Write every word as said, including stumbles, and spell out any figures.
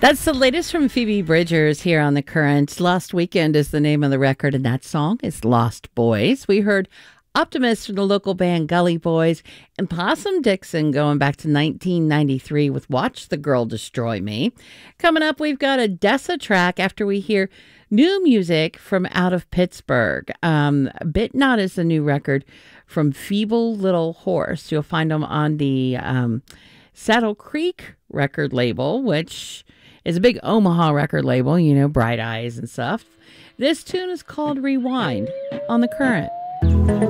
That's the latest from Phoebe Bridgers here on The Current. Lost Weekend is the name of the record, and that song is Lost Boys. We heard Optimist from the local band Gully Boys and Possum Dixon going back to nineteen ninety-three with Watch the Girl Destroy Me. Coming up, we've got a Dessa track after we hear new music from out of Pittsburgh. Um, Bit Not is the new record from Feeble Little Horse. You'll find them on the um, Saddle Creek record label, which is a big Omaha record label, you know, Bright Eyes and stuff. This tune is called Rewind on The Current.